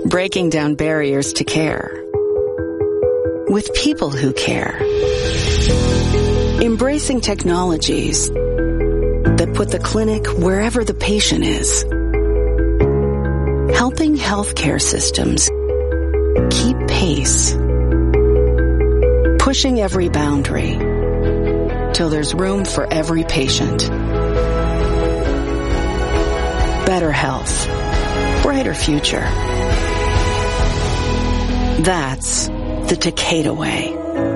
breaking down barriers to care. With people who care. Embracing technologies that put the clinic wherever the patient is. Helping healthcare systems keep pace. Pushing every boundary till there's room for every patient. Better health. Brighter future. That's the Takeda way.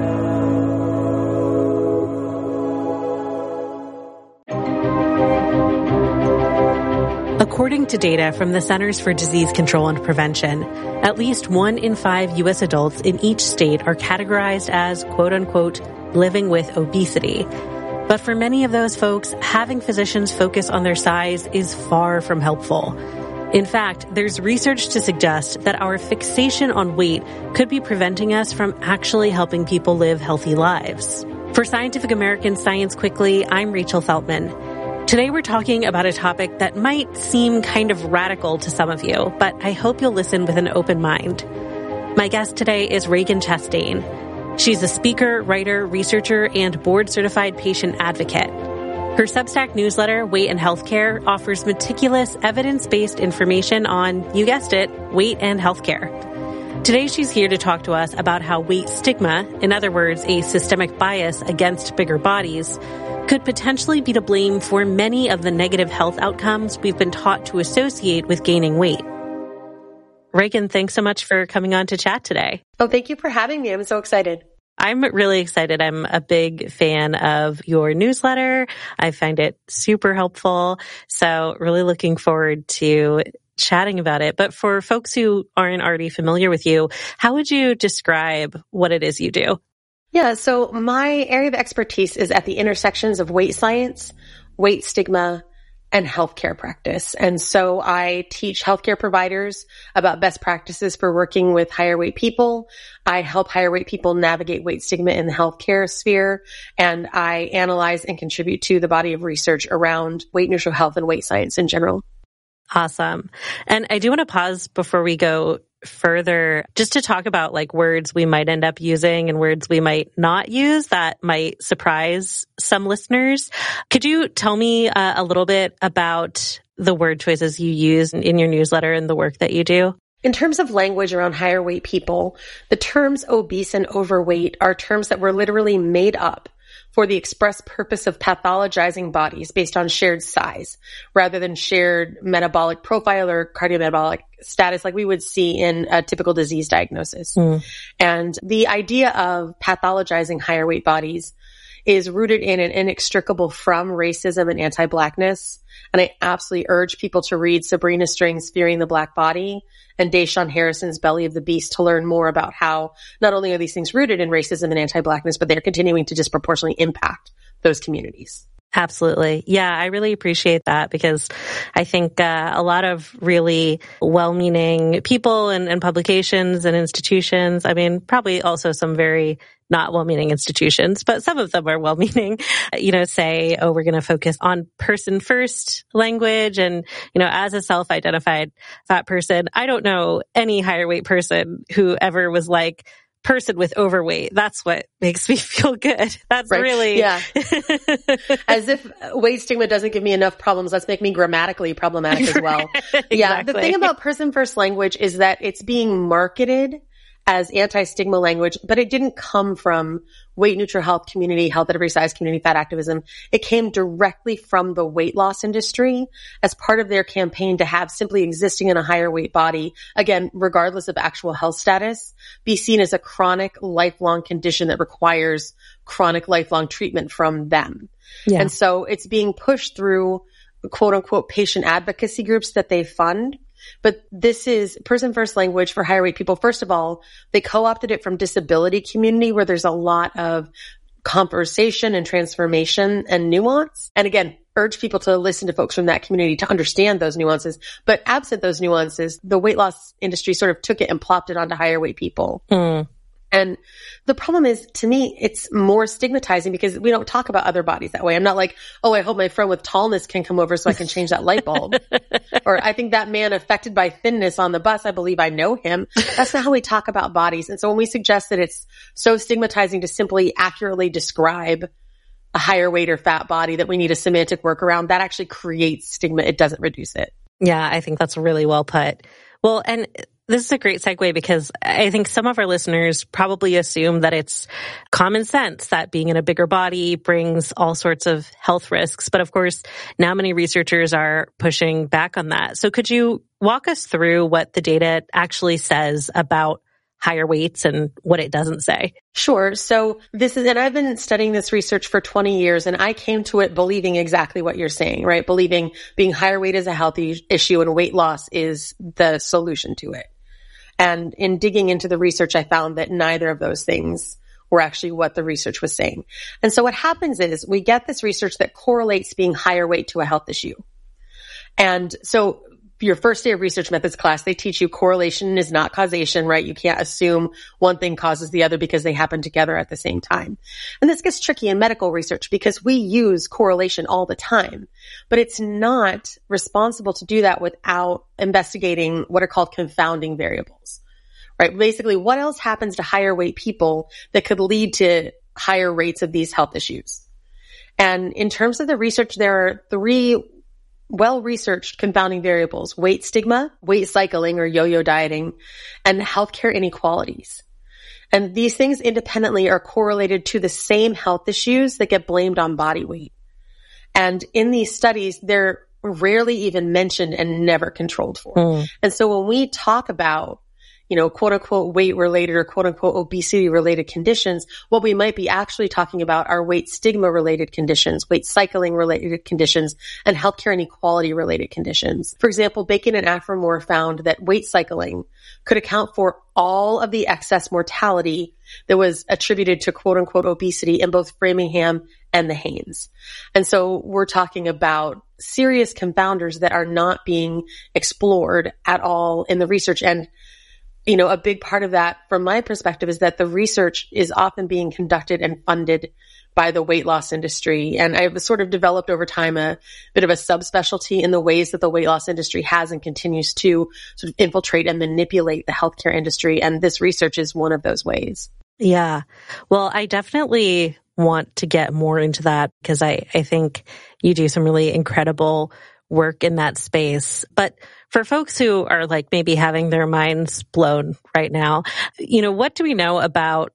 According to data from the Centers for Disease Control and Prevention, at least 1 in 5 U.S. adults in each state are categorized as, quote-unquote, living with obesity. But for many of those folks, having physicians focus on their size is far from helpful. In fact, there's research to suggest that our fixation on weight could be preventing us from actually helping people live healthy lives. For Scientific American Science Quickly, I'm Rachel Feltman. Today we're talking about a topic that might seem kind of radical to some of you, but I hope you'll listen with an open mind. My guest today is Raegan Chastain. She's a speaker, writer, researcher, and board-certified patient advocate. Her Substack newsletter, Weight and Healthcare, offers meticulous, evidence-based information on, you guessed it, weight and healthcare. Today she's here to talk to us about how weight stigma, in other words, a systemic bias against bigger bodies, could potentially be to blame for many of the negative health outcomes we've been taught to associate with gaining weight. Raegan, thanks so much for coming on to chat today. Oh, thank you for having me. I'm so excited. I'm really excited. I'm a big fan of your newsletter. I find it super helpful. So really looking forward to chatting about it. But for folks who aren't already familiar with you, how would you describe what it is you do? Yeah, so my area of expertise is at the intersections of weight science, weight stigma, and healthcare practice. And so I teach healthcare providers about best practices for working with higher weight people. I help higher weight people navigate weight stigma in the healthcare sphere. And I analyze and contribute to the body of research around weight neutral health and weight science in general. Awesome. And I do want to pause before we go further, just to talk about like words we might end up using and words we might not use that might surprise some listeners. Could you tell me a little bit about the word choices you use in your newsletter and the work that you do? In terms of language around higher weight people, the terms obese and overweight are terms that were literally made up for the express purpose of pathologizing bodies based on shared size rather than shared metabolic profile or cardiometabolic status like we would see in a typical disease diagnosis. And the idea of pathologizing higher weight bodies is rooted in and inextricable from racism and anti-Blackness. And I absolutely urge people to read Sabrina String's Fearing the Black Body and Deshaun Harrison's Belly of the Beast to learn more about how not only are these things rooted in racism and anti-Blackness, but they're continuing to disproportionately impact those communities. Absolutely. Yeah, I really appreciate that because I think a lot of really well-meaning people and publications and institutions, I mean, probably also some very not well-meaning institutions, but some of them are well-meaning, say, oh, we're going to focus on person-first language. And, as a self-identified fat person, I don't know any higher weight person who ever was like, person with overweight. That's what makes me feel good. That's right. Really. Yeah. As if weight stigma doesn't give me enough problems. Let's make me grammatically problematic as well. Exactly. Yeah. The thing about person first language is that it's being marketed as anti-stigma language, but it didn't come from weight neutral health community, health at every size community, fat activism. It came directly from the weight loss industry as part of their campaign to have simply existing in a higher weight body, again, regardless of actual health status, be seen as a chronic lifelong condition that requires chronic lifelong treatment from them. Yeah. And so it's being pushed through quote unquote patient advocacy groups that they fund. But this is person first language for higher weight people. First of all, they co-opted it from disability community where there's a lot of conversation and transformation and nuance. And again, urge people to listen to folks from that community to understand those nuances. But absent those nuances, the weight loss industry sort of took it and plopped it onto higher weight people. And the problem is, to me, it's more stigmatizing because we don't talk about other bodies that way. I'm not like, oh, I hope my friend with tallness can come over so I can change that light bulb. Or I think that man affected by thinness on the bus, I believe I know him. That's not how we talk about bodies. And so when we suggest that it's so stigmatizing to simply accurately describe a higher weight or fat body that we need a semantic workaround, that actually creates stigma. It doesn't reduce it. Yeah, I think that's really well put. Well, and this is a great segue because I think some of our listeners probably assume that it's common sense that being in a bigger body brings all sorts of health risks. But of course, now many researchers are pushing back on that. So could you walk us through what the data actually says about higher weights and what it doesn't say? Sure. So and I've been studying this research for 20 years, and I came to it believing exactly what you're saying, right? Believing being higher weight is a health issue and weight loss is the solution to it. And in digging into the research, I found that neither of those things were actually what the research was saying. And so what happens is we get this research that correlates being higher weight to a health issue. And so your first day of research methods class, they teach you correlation is not causation, right? You can't assume one thing causes the other because they happen together at the same time. And this gets tricky in medical research because we use correlation all the time, but it's not responsible to do that without investigating what are called confounding variables, right? Basically, what else happens to higher weight people that could lead to higher rates of these health issues? And in terms of the research, there are 3 well-researched confounding variables: weight stigma, weight cycling or yo-yo dieting, and healthcare inequalities. And these things independently are correlated to the same health issues that get blamed on body weight. And in these studies, they're rarely even mentioned and never controlled for. And so when we talk about, quote unquote weight related or quote unquote obesity related conditions, what we might be actually talking about are weight stigma related conditions, weight cycling related conditions, and healthcare inequality related conditions. For example, Bacon and Aframore found that weight cycling could account for all of the excess mortality that was attributed to quote unquote obesity in both Framingham and the Haynes. And so we're talking about serious confounders that are not being explored at all in the research. And a big part of that, from my perspective, is that the research is often being conducted and funded by the weight loss industry. And I've sort of developed over time a bit of a subspecialty in the ways that the weight loss industry has and continues to sort of infiltrate and manipulate the healthcare industry. And this research is one of those ways. Yeah. Well, I definitely want to get more into that because I think you do some really incredible work in that space. But for folks who are like maybe having their minds blown right now, what do we know about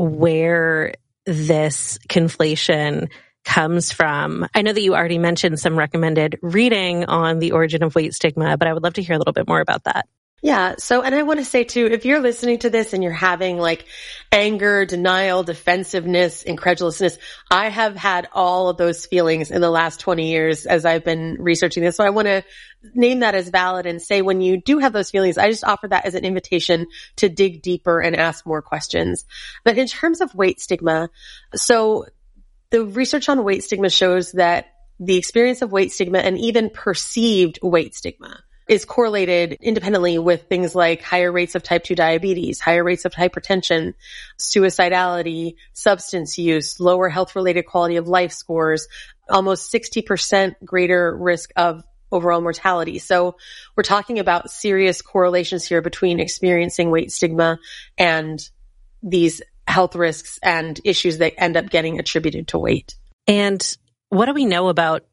where this conflation comes from? I know that you already mentioned some recommended reading on the origin of weight stigma, but I would love to hear a little bit more about that. Yeah. So, and I want to say too, if you're listening to this and you're having like anger, denial, defensiveness, incredulousness, I have had all of those feelings in the last 20 years as I've been researching this. So I want to name that as valid and say when you do have those feelings, I just offer that as an invitation to dig deeper and ask more questions. But in terms of weight stigma, so the research on weight stigma shows that the experience of weight stigma and even perceived weight stigma is correlated independently with things like higher rates of type 2 diabetes, higher rates of hypertension, suicidality, substance use, lower health-related quality of life scores, almost 60% greater risk of overall mortality. So we're talking about serious correlations here between experiencing weight stigma and these health risks and issues that end up getting attributed to weight. And what do we know about,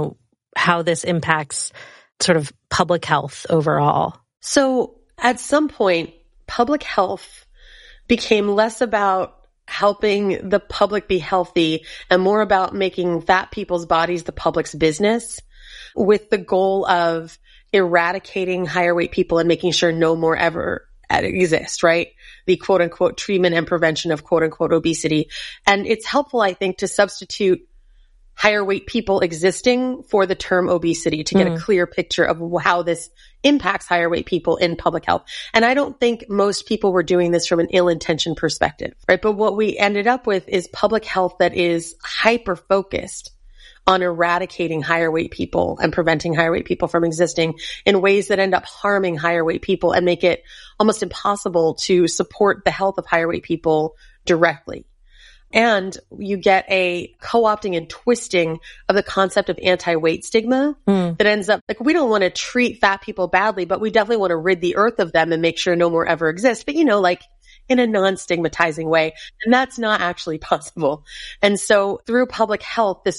how this impacts sort of public health overall? So at some point, public health became less about helping the public be healthy and more about making fat people's bodies the public's business, with the goal of eradicating higher weight people and making sure no more ever exist, right? The quote unquote treatment and prevention of quote unquote obesity. And it's helpful, I think, to substitute higher weight people existing for the term obesity to get a clear picture of how this impacts higher weight people in public health. And I don't think most people were doing this from an ill-intentioned perspective, right? But what we ended up with is public health that is hyper-focused on eradicating higher weight people and preventing higher weight people from existing in ways that end up harming higher weight people and make it almost impossible to support the health of higher weight people directly. And you get a co-opting and twisting of the concept of anti-weight stigma that ends up like, we don't want to treat fat people badly, but we definitely want to rid the earth of them and make sure no more ever exist. But like in a non-stigmatizing way. And that's not actually possible. And so through public health, this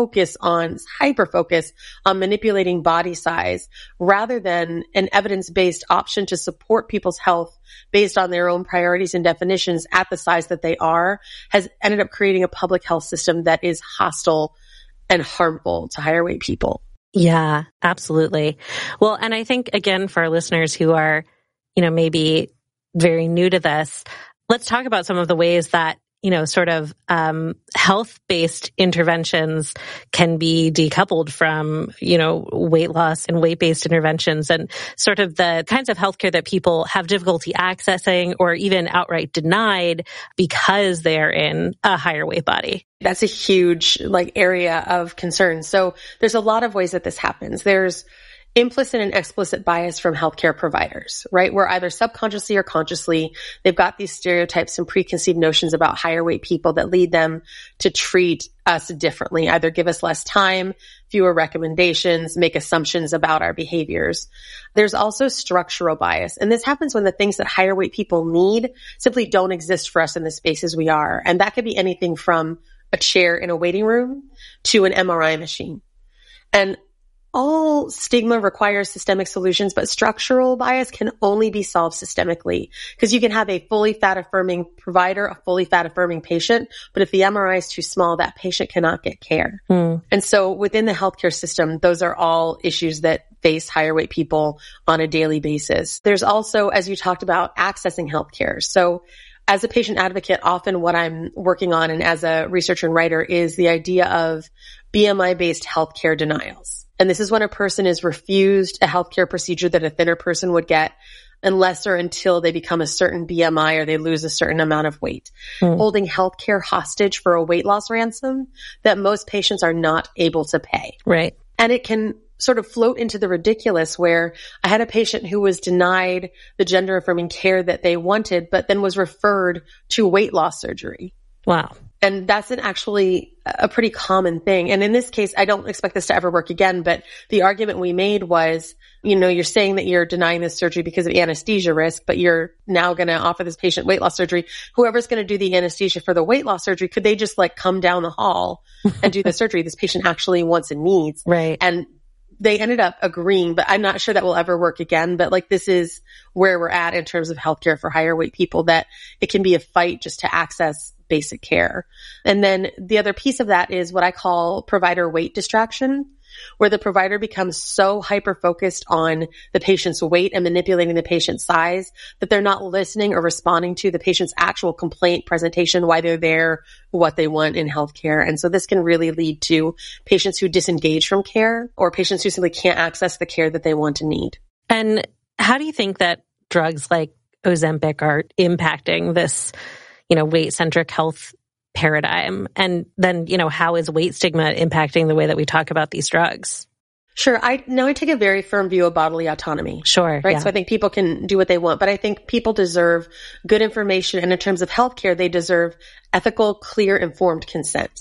hyper focus on manipulating body size rather than an evidence-based option to support people's health based on their own priorities and definitions at the size that they are, has ended up creating a public health system that is hostile and harmful to higher weight people. Yeah, absolutely. Well, and I think again, for our listeners who are, maybe very new to this, let's talk about some of the ways that sort of health-based interventions can be decoupled from, weight loss and weight-based interventions, and sort of the kinds of healthcare that people have difficulty accessing or even outright denied because they're in a higher weight body. That's a huge area of concern. So there's a lot of ways that this happens. There's implicit and explicit bias from healthcare providers, right? Where either subconsciously or consciously, they've got these stereotypes and preconceived notions about higher weight people that lead them to treat us differently, either give us less time, fewer recommendations, make assumptions about our behaviors. There's also structural bias. And this happens when the things that higher weight people need simply don't exist for us in the spaces we are. And that could be anything from a chair in a waiting room to an MRI machine. And all stigma requires systemic solutions, but structural bias can only be solved systemically, because you can have a fully fat affirming provider, a fully fat affirming patient, but if the MRI is too small, that patient cannot get care. And so within the healthcare system, those are all issues that face higher weight people on a daily basis. There's also, as you talked about, accessing healthcare. So as a patient advocate, often what I'm working on, and as a researcher and writer, is the idea of BMI-based healthcare denials. And this is when a person is refused a healthcare procedure that a thinner person would get unless or until they become a certain BMI or they lose a certain amount of weight. Holding healthcare hostage for a weight loss ransom that most patients are not able to pay. Right. And it can sort of float into the ridiculous, where I had a patient who was denied the gender affirming care that they wanted, but then was referred to weight loss surgery. Wow. And that's actually a pretty common thing. And in this case, I don't expect this to ever work again, but the argument we made was, you're saying that you're denying this surgery because of anesthesia risk, but you're now going to offer this patient weight loss surgery. Whoever's going to do the anesthesia for the weight loss surgery, could they just come down the hall and do the surgery this patient actually wants and needs? Right. And they ended up agreeing, but I'm not sure that will ever work again. But this is where we're at in terms of healthcare for higher weight people, that it can be a fight just to access basic care. And then the other piece of that is what I call provider weight distraction, where the provider becomes so hyper-focused on the patient's weight and manipulating the patient's size that they're not listening or responding to the patient's actual complaint, presentation, why they're there, what they want in healthcare. And so this can really lead to patients who disengage from care, or patients who simply can't access the care that they want and need. And how do you think that drugs like Ozempic are impacting this weight-centric health paradigm? And then, how is weight stigma impacting the way that we talk about these drugs? Sure. I take a very firm view of bodily autonomy. Sure. Right. Yeah. So I think people can do what they want, but I think people deserve good information. And in terms of healthcare, they deserve ethical, clear, informed consent.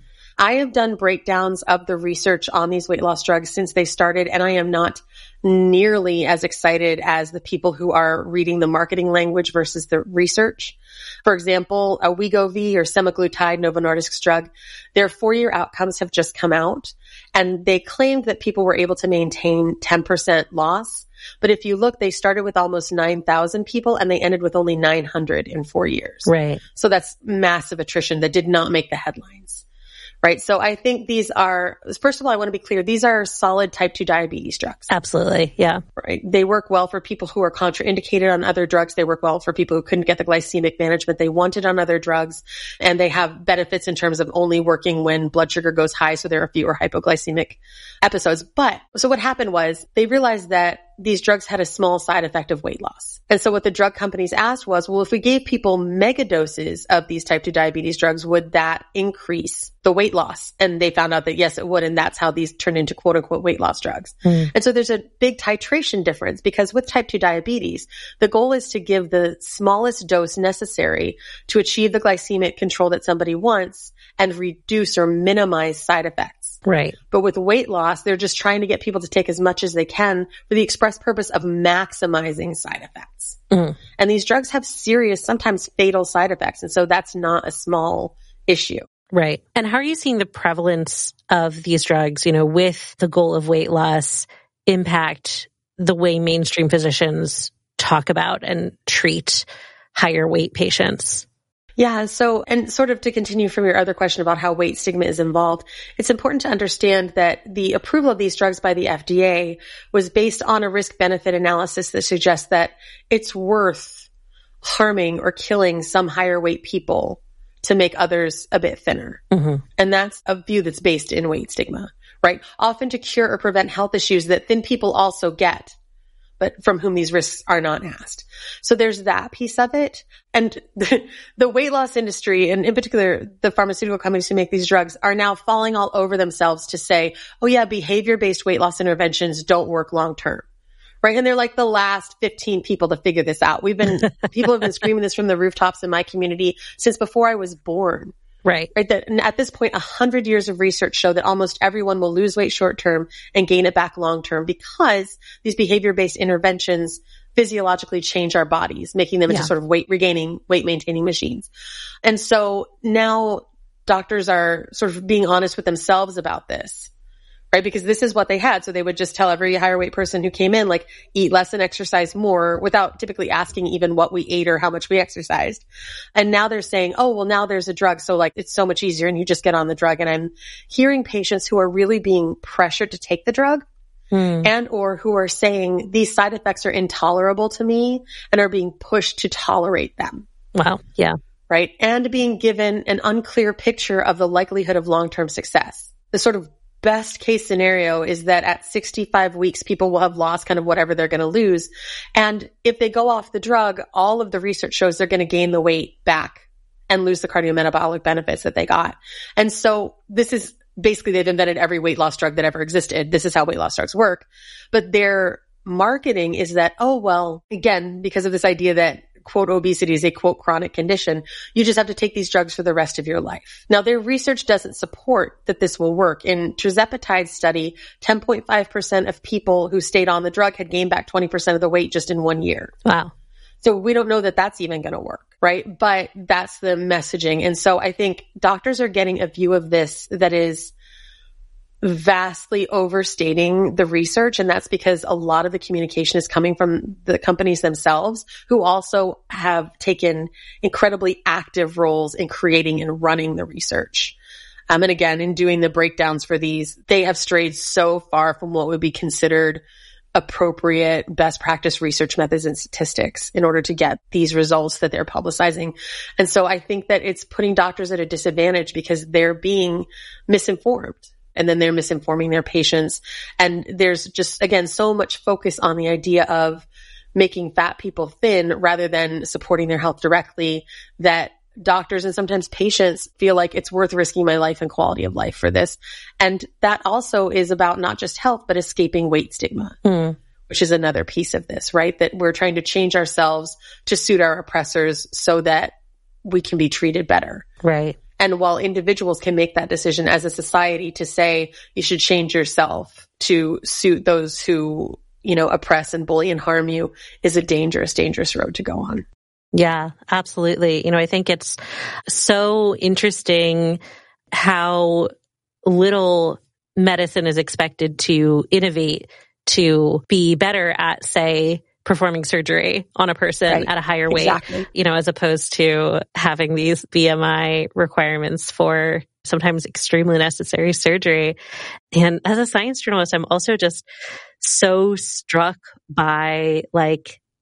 I have done breakdowns of the research on these weight loss drugs since they started, and I am not nearly as excited as the people who are reading the marketing language versus the research. For example, a Wegovy or semaglutide, Novo Nordisk's drug, their 4-year outcomes have just come out, and they claimed that people were able to maintain 10% loss. But if you look, they started with almost 9,000 people and they ended with only 900 in 4 years. Right. So that's massive attrition that did not make the headlines. Right. So I think these are, first of all, I want to be clear, these are solid type 2 diabetes drugs. Absolutely. Yeah. Right. They work well for people who are contraindicated on other drugs. They work well for people who couldn't get the glycemic management they wanted on other drugs. And they have benefits in terms of only working when blood sugar goes high. So there are fewer hypoglycemic episodes. But so what happened was they realized that these drugs had a small side effect of weight loss. And so what the drug companies asked was, well, if we gave people mega doses of these type 2 diabetes drugs, would that increase the weight loss? And they found out that yes, it would. And that's how these turn into quote unquote weight loss drugs. And so there's a big titration difference because with type 2 diabetes, the goal is to give the smallest dose necessary to achieve the glycemic control that somebody wants and reduce or minimize side effects. Right. But with weight loss, they're just trying to get people to take as much as they can for the express purpose of maximizing side effects. And these drugs have serious, sometimes fatal side effects. And so that's not a small issue. Right. And how are you seeing the prevalence of these drugs, with the goal of weight loss impact the way mainstream physicians talk about and treat higher weight patients? Yeah. So, and sort of to continue from your other question about how weight stigma is involved, it's important to understand that the approval of these drugs by the FDA was based on a risk-benefit analysis that suggests that it's worth harming or killing some higher weight people to make others a bit thinner. And that's a view that's based in weight stigma, right? Often to cure or prevent health issues that thin people also get, but from whom these risks are not asked. So there's that piece of it. And the weight loss industry, and in particular, the pharmaceutical companies who make these drugs, are now falling all over themselves to say, oh yeah, behavior-based weight loss interventions don't work long-term. Right. And they're like the last 15 people to figure this out. People have been screaming this from the rooftops in my community since before I was born. Right. Right. That at this point, 100 years of research show that almost everyone will lose weight short term and gain it back long term because these behavior-based interventions physiologically change our bodies, making them into sort of weight maintaining machines. And so now doctors are sort of being honest with themselves about this. Right? Because this is what they had. So they would just tell every higher weight person who came in, like, eat less and exercise more without typically asking even what we ate or how much we exercised. And now they're saying, oh, well, now there's a drug. So like, it's so much easier and you just get on the drug. And I'm hearing patients who are really being pressured to take the drug and or who are saying these side effects are intolerable to me and are being pushed to tolerate them. Wow. Yeah. Right. And being given an unclear picture of the likelihood of long-term success. The sort of best case scenario is that at 65 weeks, people will have lost kind of whatever they're going to lose. And if they go off the drug, all of the research shows they're going to gain the weight back and lose the cardiometabolic benefits that they got. And so this is basically, they've invented every weight loss drug that ever existed. This is how weight loss drugs work. But their marketing is that, oh, well, again, because of this idea that quote, obesity is a quote, chronic condition, you just have to take these drugs for the rest of your life. Now, their research doesn't support that this will work. In tirzepatide's study, 10.5% of people who stayed on the drug had gained back 20% of the weight just in 1 year. Wow. So we don't know that that's even going to work, right? But that's the messaging. And so I think doctors are getting a view of this that is vastly overstating the research. And that's because a lot of the communication is coming from the companies themselves, who also have taken incredibly active roles in creating and running the research. And again, in doing the breakdowns for these, they have strayed so far from what would be considered appropriate best practice research methods and statistics in order to get these results that they're publicizing. And so I think that it's putting doctors at a disadvantage because they're being misinformed. And then they're misinforming their patients. And there's just, again, so much focus on the idea of making fat people thin rather than supporting their health directly, that doctors and sometimes patients feel like it's worth risking my life and quality of life for this. And that also is about not just health, but escaping weight stigma, which is another piece of this, right? That we're trying to change ourselves to suit our oppressors so that we can be treated better. Right. And while individuals can make that decision as a society to say you should change yourself to suit those who, oppress and bully and harm you, is a dangerous, dangerous road to go on. Yeah, absolutely. I think it's so interesting how little medicine is expected to innovate to be better at, say, performing surgery on a person at a higher weight, as opposed to having these BMI requirements for sometimes extremely necessary surgery. And as a science journalist, I'm also just so struck by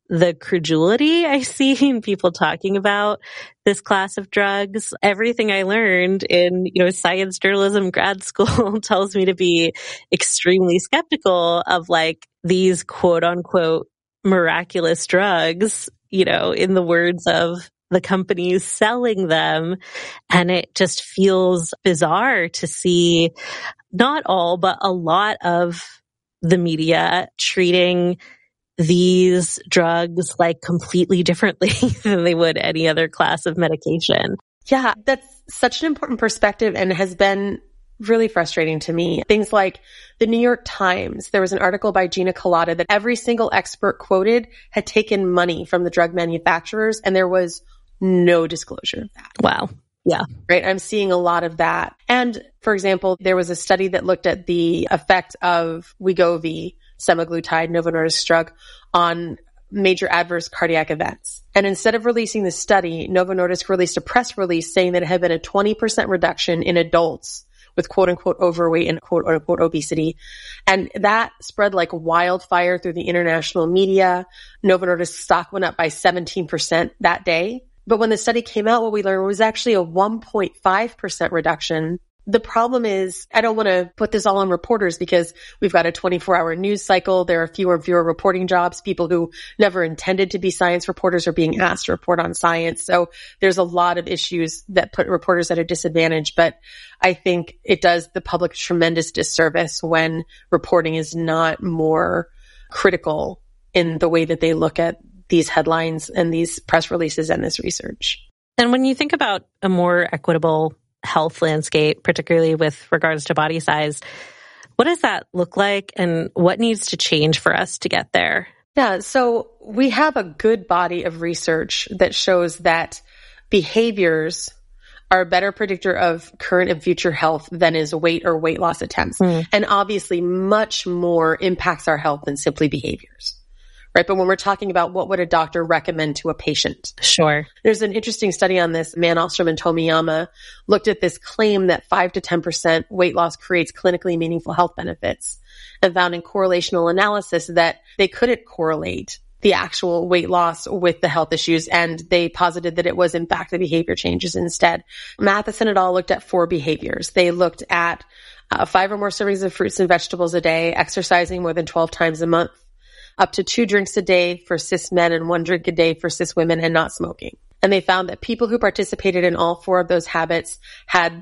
the credulity I see in people talking about this class of drugs. Everything I learned in, science journalism grad school tells me to be extremely skeptical of like these quote unquote miraculous drugs, in the words of the companies selling them. And it just feels bizarre to see not all, but a lot of the media treating these drugs like completely differently than they would any other class of medication. Yeah, that's such an important perspective and has been really frustrating to me. Things like the New York Times, there was an article by Gina Kolata that every single expert quoted had taken money from the drug manufacturers, and there was no disclosure of that. Wow. Yeah. Right. I'm seeing a lot of that. And for example, there was a study that looked at the effect of Wegovy, semaglutide, Novo Nordisk drug, on major adverse cardiac events. And instead of releasing the study, Novo Nordisk released a press release saying that it had been a 20% reduction in adults with quote unquote overweight and quote unquote obesity. And that spread like wildfire through the international media. Novo Nordisk stock went up by 17% that day. But when the study came out, what we learned was actually a 1.5% reduction. The problem is, I don't want to put this all on reporters because we've got a 24-hour news cycle. There are fewer and fewer reporting jobs. People who never intended to be science reporters are being asked to report on science. So there's a lot of issues that put reporters at a disadvantage. But I think it does the public a tremendous disservice when reporting is not more critical in the way that they look at these headlines and these press releases and this research. And when you think about a more equitable health landscape, particularly with regards to body size, what does that look like and what needs to change for us to get there? Yeah, so we have a good body of research that shows that behaviors are a better predictor of current and future health than is weight or weight loss attempts. And obviously much more impacts our health than simply behaviors. Right. But when we're talking about what would a doctor recommend to a patient? Sure. There's an interesting study on this. Man Ostrom and Tomiyama looked at this claim that 5 to 10% weight loss creates clinically meaningful health benefits and found in correlational analysis that they couldn't correlate the actual weight loss with the health issues. And they posited that it was in fact the behavior changes instead. Matheson et al. Looked at 4 behaviors. They looked at 5 or more servings of fruits and vegetables a day, exercising more than 12 times a month, up to 2 drinks a day for cis men and 1 drink a day for cis women, and not smoking. And they found that people who participated in all 4 of those habits had